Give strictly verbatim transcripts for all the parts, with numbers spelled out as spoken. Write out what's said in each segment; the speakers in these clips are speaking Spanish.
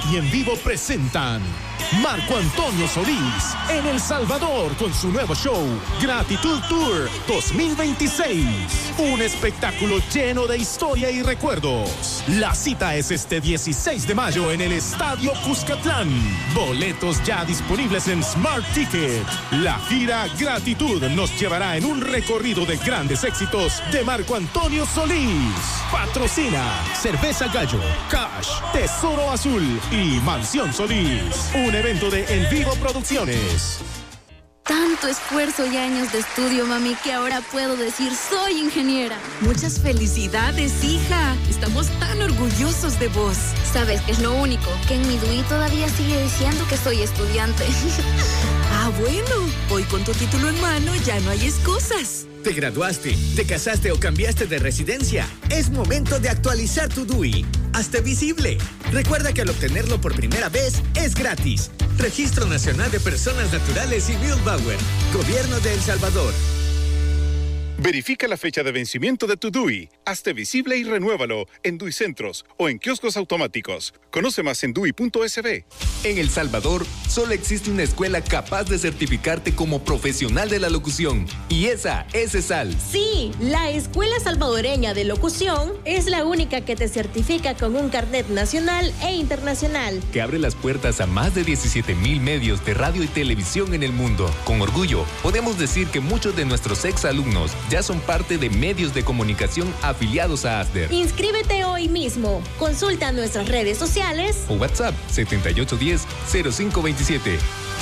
y en vivo presentan Marco Antonio Solís en El Salvador con su nuevo show Gratitud Tour dos mil veintiséis. Un espectáculo lleno de historia y recuerdos. La cita es este dieciséis de mayo en el Estadio Cuscatlán. Boletos ya disponibles en Smart Ticket. La gira Gratitud nos llevará en un recorrido de grandes éxitos de Marco Antonio Solís. Patrocina Cerveza Gallo, Cash, Tesoro Azul y Mansión Solís. Un evento de En Vivo Producciones. Tanto esfuerzo y años de estudio, mami, que ahora puedo decir soy ingeniera. Muchas felicidades, hija. Estamos tan orgullosos de vos. ¿Sabes qué es lo único? Que en mi D U I todavía sigue diciendo que soy estudiante. Ah, bueno. Hoy con tu título en mano ya no hay excusas. ¿Te graduaste, te casaste o cambiaste de residencia? Es momento de actualizar tu D U I. Hazte visible. Recuerda que al obtenerlo por primera vez es gratis. Registro Nacional de Personas Naturales y Bauer. Gobierno de El Salvador. Verifica la fecha de vencimiento de tu D U I. Hazte visible y renuévalo en D U I Centros o en kioscos automáticos. Conoce más en D U I punto S B. En El Salvador, solo existe una escuela capaz de certificarte como profesional de la locución. Y esa es ESAL. Sí, la Escuela Salvadoreña de Locución es la única que te certifica con un carnet nacional e internacional. Que abre las puertas a más de diecisiete mil medios de radio y televisión en el mundo. Con orgullo, podemos decir que muchos de nuestros exalumnos ya son parte de medios de comunicación afiliados a ASDER. Inscríbete hoy mismo. Consulta nuestras redes sociales o WhatsApp setenta y ocho diez cero cinco veintisiete.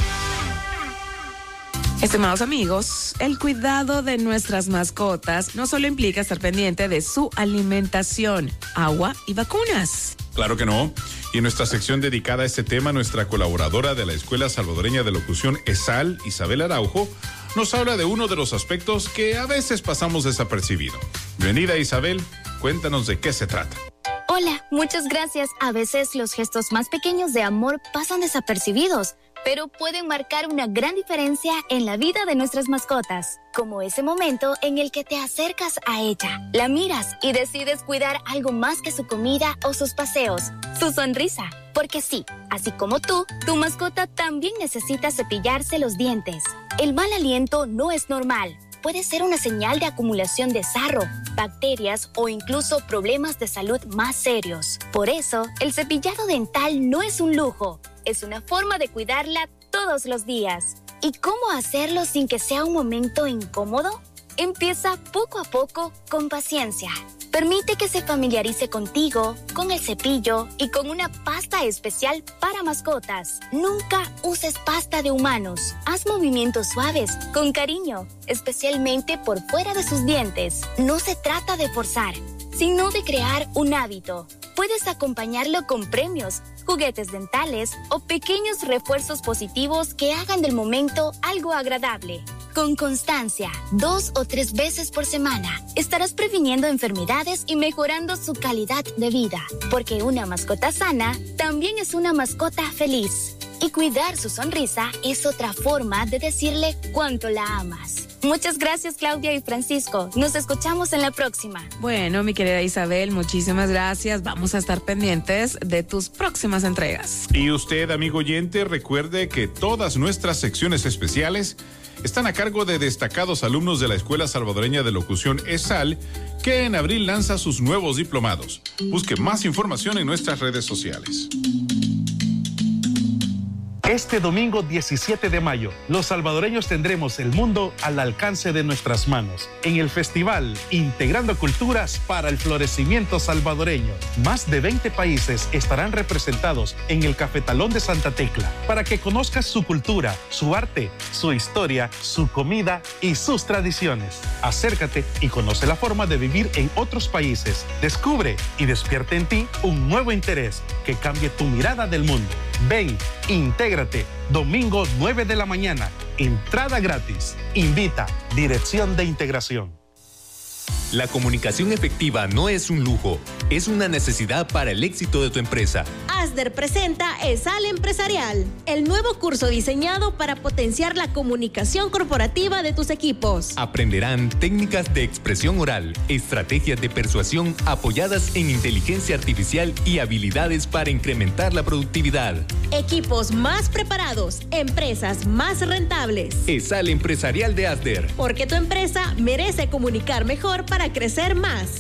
Estimados amigos, el cuidado de nuestras mascotas no solo implica estar pendiente de su alimentación, agua y vacunas. Claro que no. Y en nuestra sección dedicada a este tema, nuestra colaboradora de la Escuela Salvadoreña de Locución, ESAL, Isabel Araujo, nos habla de uno de los aspectos que a veces pasamos desapercibido. Bienvenida, Isabel. Cuéntanos de qué se trata. Hola, muchas gracias. A veces los gestos más pequeños de amor pasan desapercibidos, pero pueden marcar una gran diferencia en la vida de nuestras mascotas. Como ese momento en el que te acercas a ella, la miras y decides cuidar algo más que su comida o sus paseos, su sonrisa. Porque sí, así como tú, tu mascota también necesita cepillarse los dientes. El mal aliento no es normal. Puede ser una señal de acumulación de sarro, bacterias o incluso problemas de salud más serios. Por eso, el cepillado dental no es un lujo, es una forma de cuidarla todos los días. ¿Y cómo hacerlo sin que sea un momento incómodo? Empieza poco a poco con paciencia. Permite que se familiarice contigo, con el cepillo y con una pasta especial para mascotas. Nunca uses pasta de humanos. Haz movimientos suaves, con cariño, especialmente por fuera de sus dientes. No se trata de forzar, sino de crear un hábito. Puedes acompañarlo con premios, juguetes dentales o pequeños refuerzos positivos que hagan del momento algo agradable. Con constancia, dos o tres veces por semana, estarás previniendo enfermedades y mejorando su calidad de vida. Porque una mascota sana también es una mascota feliz. Y cuidar su sonrisa es otra forma de decirle cuánto la amas. Muchas gracias, Claudia y Francisco. Nos escuchamos en la próxima. Bueno, mi querida Isabel, muchísimas gracias. Vamos a estar pendientes de tus próximas entregas. Y usted, amigo oyente, recuerde que todas nuestras secciones especiales están a cargo de destacados alumnos de la Escuela Salvadoreña de Locución ESAL, que en abril lanza sus nuevos diplomados. Busque más información en nuestras redes sociales. Este domingo diecisiete de mayo, los salvadoreños tendremos el mundo al alcance de nuestras manos en el festival Integrando Culturas para el Florecimiento Salvadoreño. Más de veinte países estarán representados en el Cafetalón de Santa Tecla para que conozcas su cultura, su arte, su historia, su comida y sus tradiciones. Acércate y conoce la forma de vivir en otros países. Descubre y despierte en ti un nuevo interés que cambie tu mirada del mundo. Ven, intégrate, domingo nueve de la mañana, entrada gratis. Invita Dirección de Integración. La comunicación efectiva no es un lujo, es una necesidad para el éxito de tu empresa. Asder presenta ESAL Empresarial, el nuevo curso diseñado para potenciar la comunicación corporativa de tus equipos. Aprenderán técnicas de expresión oral, estrategias de persuasión apoyadas en inteligencia artificial y habilidades para incrementar la productividad. Equipos más preparados, empresas más rentables. ESAL Empresarial de Asder. Porque tu empresa merece comunicar mejor para crecer más.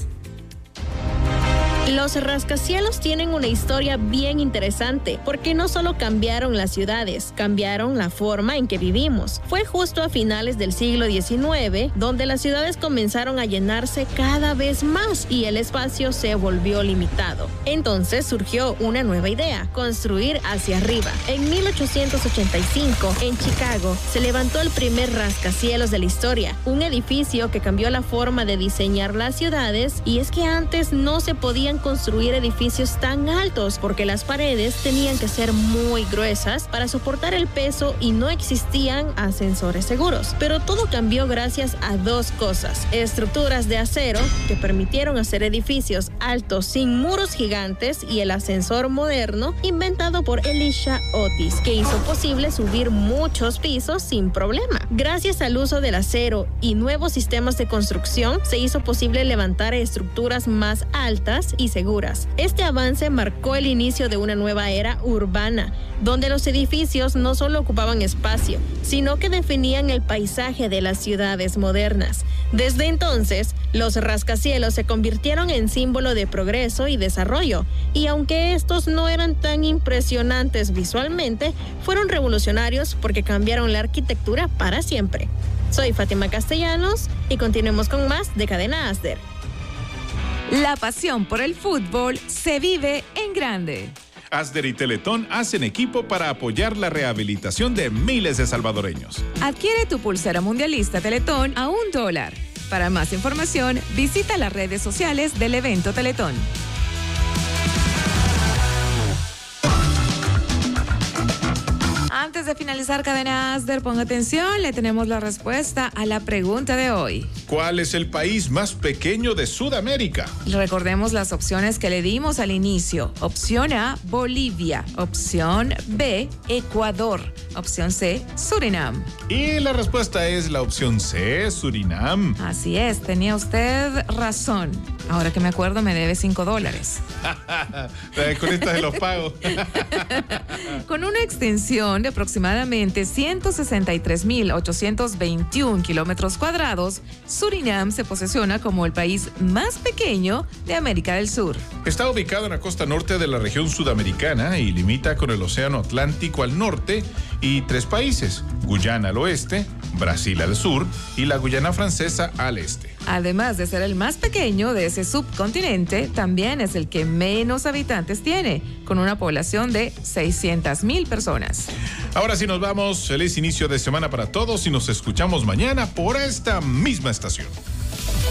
Los rascacielos tienen una historia bien interesante, porque no solo cambiaron las ciudades, cambiaron la forma en que vivimos. Fue justo a finales del siglo diecinueve donde las ciudades comenzaron a llenarse cada vez más y el espacio se volvió limitado. Entonces surgió una nueva idea, construir hacia arriba. En mil ochocientos ochenta y cinco, en Chicago, se levantó el primer rascacielos de la historia, un edificio que cambió la forma de diseñar las ciudades, y es que antes no se podían construir edificios tan altos porque las paredes tenían que ser muy gruesas para soportar el peso y no existían ascensores seguros. Pero todo cambió gracias a dos cosas: estructuras de acero que permitieron hacer edificios altos sin muros gigantes, y el ascensor moderno inventado por Elisha Otis, que hizo posible subir muchos pisos sin problema. Gracias al uso del acero y nuevos sistemas de construcción, se hizo posible levantar estructuras más altas y seguras. Este avance marcó el inicio de una nueva era urbana, donde los edificios no solo ocupaban espacio, sino que definían el paisaje de las ciudades modernas. Desde entonces, los rascacielos se convirtieron en símbolo de progreso y desarrollo, y aunque estos no eran tan impresionantes visualmente, fueron revolucionarios porque cambiaron la arquitectura para siempre. Soy Fátima Castellanos y continuemos con más de Cadena Asder. La pasión por el fútbol se vive en grande. Asder y Teletón hacen equipo para apoyar la rehabilitación de miles de salvadoreños. Adquiere tu pulsera mundialista Teletón a un dólar. Para más información, visita las redes sociales del evento Teletón. Antes de finalizar Cadena Asder, ponga atención, le tenemos la respuesta a la pregunta de hoy. ¿Cuál es el país más pequeño de Sudamérica? Recordemos las opciones que le dimos al inicio. Opción A, Bolivia. Opción B, Ecuador. Opción C, Surinam. Y la respuesta es la opción C, Surinam. Así es, tenía usted razón. Ahora que me acuerdo, me debe cinco dólares. Con esta de los pagos. Con una extensión de aproximadamente ciento sesenta y tres mil ochocientos veintiún kilómetros cuadrados, Surinam se posiciona como el país más pequeño de América del Sur. Está ubicado en la costa norte de la región sudamericana y limita con el Océano Atlántico al norte y tres países: Guyana al oeste, Brasil al sur y la Guyana Francesa al este. Además de ser el más pequeño de ese subcontinente, también es el que menos habitantes tiene, con una población de seiscientas mil personas. Ahora sí nos vamos. Feliz inicio de semana para todos y nos escuchamos mañana por esta misma estación.